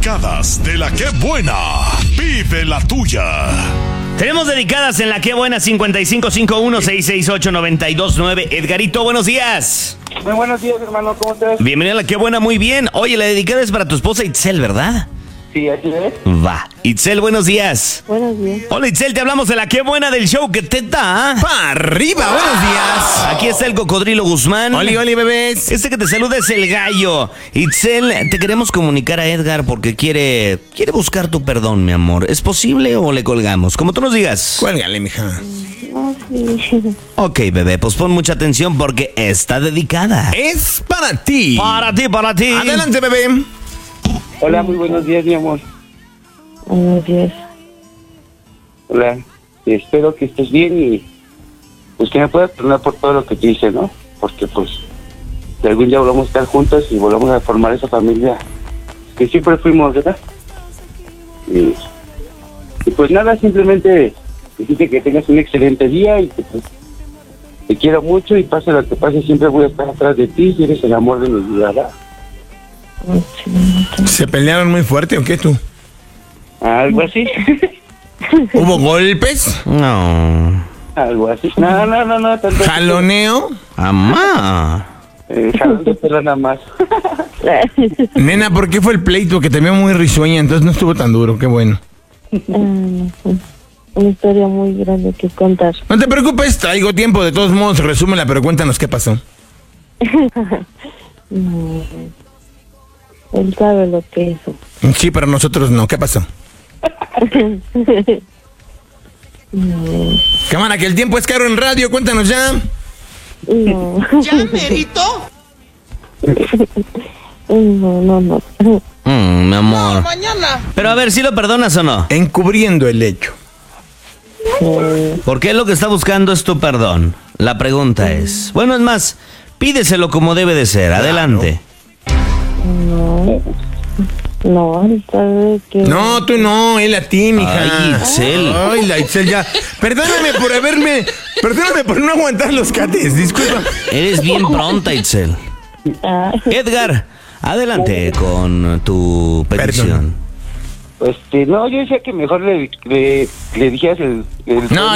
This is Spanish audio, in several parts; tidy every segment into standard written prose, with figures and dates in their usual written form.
dedicadas de la que buena. Vive la tuya. Tenemos dedicadas en la que buena 5551-668-929. Edgarito, buenos días. Muy buenos días, hermano, ¿cómo estás? Bienvenido a la que buena, muy bien. Oye, la dedicada es para tu esposa Itzel, ¿verdad? Sí, así es. Va. Itzel, buenos días. Buenos días. Hola, Itzel, te hablamos de la que buena del show que te da. ¡Pa' arriba! ¡Buenos días! Aquí está el Cocodrilo Guzmán. ¡Oli, oli, bebés! Este que te saluda es el Gallo. Itzel, te queremos comunicar a Edgar porque quiere buscar tu perdón, mi amor. ¿Es posible o le colgamos? Como tú nos digas. Cuélgale, mija. No, sí. Ok, bebé, pues pon mucha atención porque está dedicada. Es para ti. Para ti, para ti. Adelante, bebé. Hola, muy buenos días, mi amor. Buenos días. Hola, espero que estés bien y pues que me puedas perdonar por todo lo que te hice, ¿no? Porque pues de algún día volvamos a estar juntos y volvamos a formar esa familia que siempre fuimos, ¿verdad? Y pues nada, simplemente decirte que tengas un excelente día y que pues, te quiero mucho y pase lo que pase, siempre voy a estar atrás de ti y eres el amor de mi vida, ¿verdad? ¿Se pelearon muy fuerte o qué tú? Algo así. ¿Hubo golpes? No. Algo así. No. Tanto ¿Jaloneo? Amá. Jalóntela nada más. Nena, ¿por qué fue el pleito? Que te veo muy risueña, entonces no estuvo tan duro, qué bueno. Una historia muy grande que contar. No te preocupes, traigo tiempo, de todos modos, resúmela, pero cuéntanos qué pasó. No, él sabe lo que hizo. Sí, pero nosotros no, ¿qué pasó? Cámara, que el tiempo es caro en radio, cuéntanos ya. No. ¿Ya, Merito? No. Mi amor. Mañana. Pero a ver, ¿sí lo perdonas o no? Encubriendo el hecho. Porque él lo que está buscando es tu perdón. La pregunta es... Bueno, es más, pídeselo como debe de ser. Adelante. No, él sabe que... No, tú no, él a ti, mija. Ay, Itzel. Ay, la Itzel ya. Perdóname por no aguantar los cates, disculpa. Eres bien pronta, Itzel. Edgar, adelante con tu petición. No, yo decía que mejor le dijeras el No.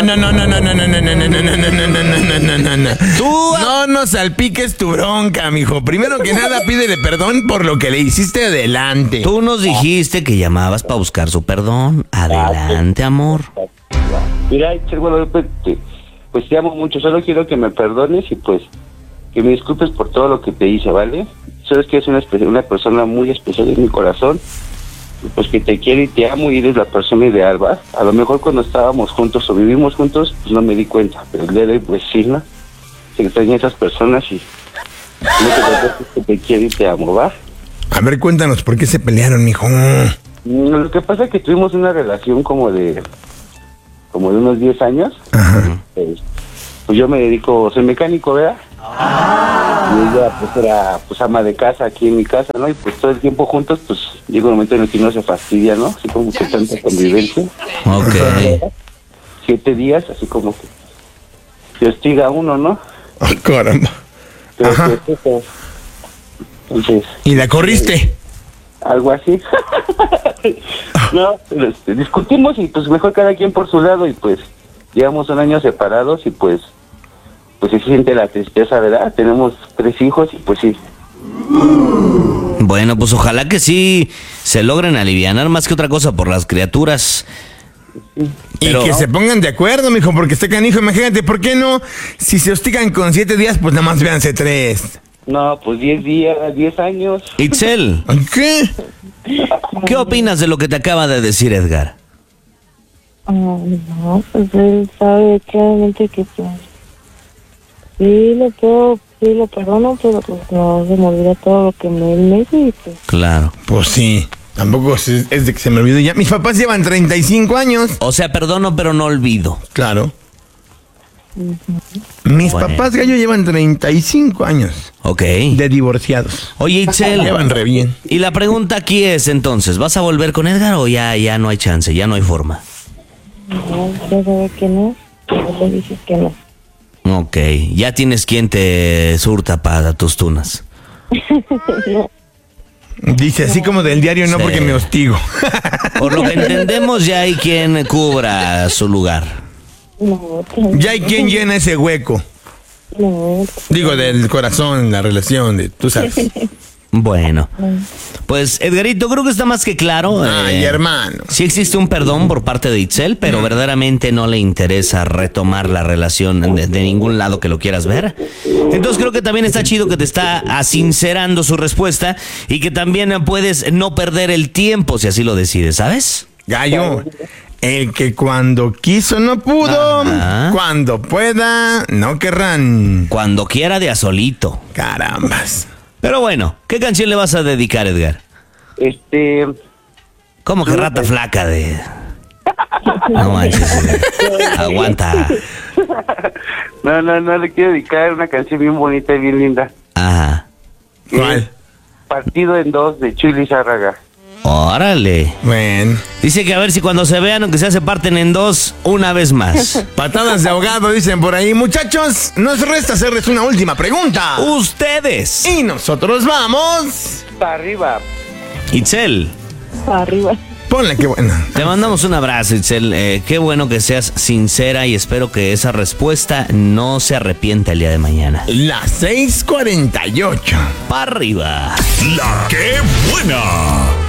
Tú no nos salpiques tu bronca, mijo. Primero que nada, pídele perdón por lo que le hiciste adelante. Tú nos dijiste que llamabas para buscar su perdón. Adelante, amor. Mira, bueno, pues te amo mucho, solo quiero que me perdones y pues que me disculpes por todo lo que te hice, ¿vale? Sabes que eres una persona muy especial en mi corazón, y pues que te quiero y te amo y eres la persona ideal, ¿va? A lo mejor cuando estábamos juntos o vivimos juntos, pues no me di cuenta, pero el día de hoy, pues sí, ¿no? Se extrañan esas personas y no te preocupes, que te quiero y te amo, ¿va? A ver, cuéntanos, ¿por qué se pelearon, mijo? Lo que pasa es que tuvimos una relación como de unos 10 años. Ajá. Pues yo me dedico, soy mecánico, ¿verdad? Y ella pues era pues ama de casa aquí en mi casa, ¿no? Y pues todo el tiempo juntos, pues llega un momento en el que uno se fastidia, ¿no? Así como que tanta convivencia. Ok. 7 días, así como que se hostiga a uno, ¿no? Oh, caramba. Pero Ajá. pues, entonces, ¿Y la corriste? algo así. No, discutimos y pues mejor cada quien por su lado y pues llevamos un año separados y pues se siente la tristeza, ¿verdad? Tenemos 3 hijos y pues sí. Bueno, pues ojalá que sí se logren alivianar más que otra cosa por las criaturas. Pero- Y que se pongan de acuerdo, mijo, porque está canijo. Imagínate, ¿por qué no? Si se hostigan con 7 días, pues nada más véanse 3. No, pues 10 días, 10 años. Itzel, ¿Qué? ¿qué opinas de lo que te acaba de decir Edgar? No, pues él sabe claramente que pues... Sí, lo perdono, pero pues no se me olvida todo lo que él me hizo y pues... Claro. Pues sí. Tampoco es de que se me olvidó ya. Mis papás llevan 35 años. O sea, perdono, pero no olvido. Claro. Mis Bueno. papás, gallo, llevan 35 años Ok. de divorciados. Oye, Itzel, Llevan re bien. y la pregunta aquí es entonces, ¿vas a volver con Edgar o ya no hay chance, ya no hay forma? No, ya sabe que no, pero le dices que no. Ok, ya tienes quien te surta para tus tunas. No. Dice así como del diario, no Sí. porque me hostigo. Por lo que entendemos, ya hay quien cubra su lugar. No, Ya hay quien llena ese hueco. no. Digo, del corazón, la relación, tú sabes. Bueno, pues Edgarito, creo que está más que claro. Ay, hermano. Sí existe un perdón por parte de Itzel, pero verdaderamente no le interesa retomar la relación de ningún lado que lo quieras ver. Entonces creo que también está chido que te está sincerando su respuesta y que también puedes no perder el tiempo si así lo decides, ¿sabes? Gallo, el que cuando quiso no pudo, Ajá. cuando pueda no querrán. Cuando quiera de a solito. Carambas. Pero bueno, ¿qué canción le vas a dedicar, Edgar? ¿Cómo que rata flaca de...? No manches, Edgar. Aguanta. No, le quiero dedicar una canción bien bonita y bien linda. Ajá. ¿Cuál? Partido en dos de Chuy Lizárraga. Órale. Bueno, Dice que a ver si cuando se vean, aunque sea, se parten en dos una vez más. patadas de ahogado dicen por ahí. Muchachos, nos resta hacerles una última pregunta. Ustedes. Y nosotros vamos. Para arriba. Itzel, Para arriba. Ponle, qué buena. te mandamos un abrazo, Itzel. Qué bueno que seas sincera y espero que esa respuesta no se arrepienta el día de mañana. Las 6:48. ¡Para arriba! La que buena.